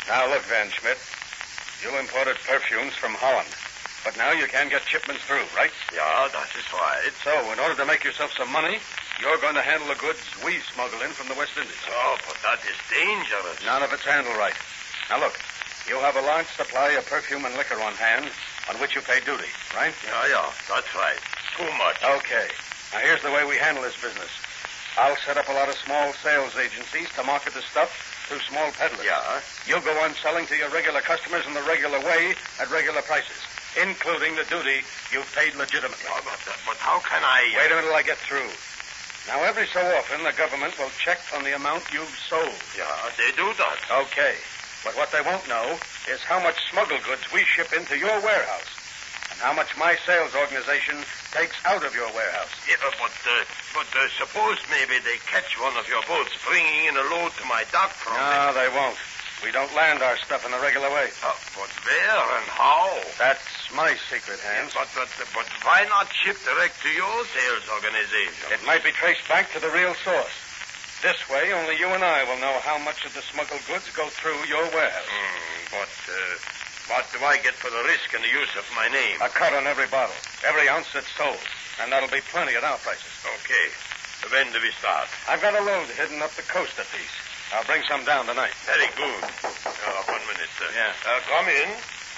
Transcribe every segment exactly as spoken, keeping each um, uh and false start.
Now, look, Van Schmidt. You imported perfumes from Holland. But now you can't get shipments through, right? Yeah, that is right. So, in order to make yourself some money, you're going to handle the goods we smuggle in from the West Indies. Oh, but that is dangerous. None of it's handled right. Now, look. You have a large supply of perfume and liquor on hand on which you pay duty, right? Yeah, yeah, that's right. Too much. Okay. Now, here's the way we handle this business. I'll set up a lot of small sales agencies to market the stuff through small peddlers. Yeah? You'll go on selling to your regular customers in the regular way at regular prices, including the duty you've paid legitimately. Oh, but, uh, but how can I... Wait a minute till I get through. Now, every so often, the government will check on the amount you've sold. Yeah, they do that. Okay. But what they won't know is how much smuggled goods we ship into your warehouse and how much my sales organization takes out of your warehouse. Yeah, but, uh, but uh, suppose maybe they catch one of your boats bringing in a load to my dock from... No, they won't. We don't land our stuff in the regular way. Uh, but where and how? That's my secret, Hans. Yeah, but, but, but why not ship direct to your sales organization? It might be traced back to the real source. This way, only you and I will know how much of the smuggled goods go through your warehouse. Mm, but uh, what do I get for the risk and the use of my name? A cut on every bottle, every ounce that's sold. And that'll be plenty at our prices. Okay. When do we start? I've got a load hidden up the coast a piece. I'll bring some down tonight. Very good. Uh, one minute, sir. Yeah. Uh, come in.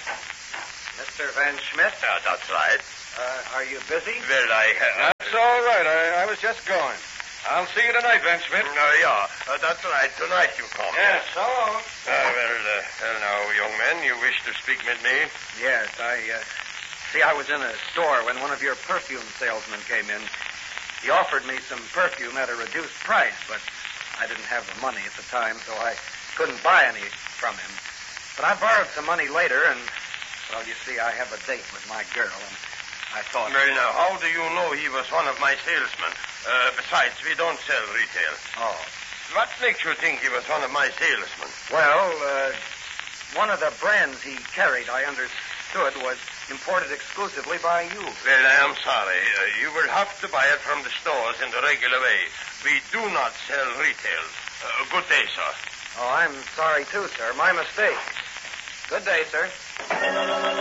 Mister Van Schmidt? Uh, that's right. Uh, are you busy? Well, I... Uh, That's all right. I, I was just going. I'll see you tonight, Van Schmidt. Uh, yeah, uh, that's right. Tonight you come. Yes, so long. Uh, well, uh, well, now, young man, you wish to speak with me? Yes, I, uh... See, I was in a store when one of your perfume salesmen came in. He offered me some perfume at a reduced price, but I didn't have the money at the time, so I couldn't buy any from him. But I borrowed some money later, and, well, you see, I have a date with my girl, and I thought... Well, now, how do you know he was one of my salesmen? Uh, besides, we don't sell retail. Oh. What makes you think he was one of my salesmen? Well, uh, one of the brands he carried, I understood, was imported exclusively by you. Well, I am sorry. Uh, you will have to buy it from the stores in the regular way. We do not sell retail. Uh, good day, sir. Oh, I'm sorry, too, sir. My mistake. Good day, sir.